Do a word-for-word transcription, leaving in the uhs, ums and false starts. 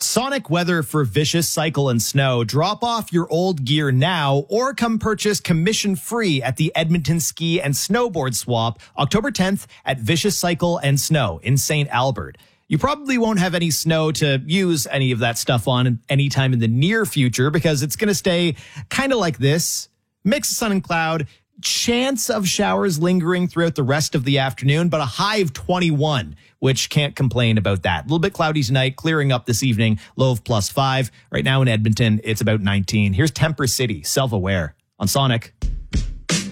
Sonic weather for Vicious Cycle and Snow. Drop off your old gear now or come purchase commission free at the Edmonton Ski and Snowboard Swap October tenth at Vicious Cycle and Snow in Saint Albert. You probably won't have any snow to use any of that stuff on anytime in the near future because it's going to stay kind of like this. Mix of sun and cloud. Chance of showers lingering throughout the rest of the afternoon, but a high of twenty-one, which can't complain about that. A little bit cloudy tonight, clearing up this evening, low of plus five. Right now in Edmonton, it's about nineteen. Here's Temper City, Self-Aware on Sonic.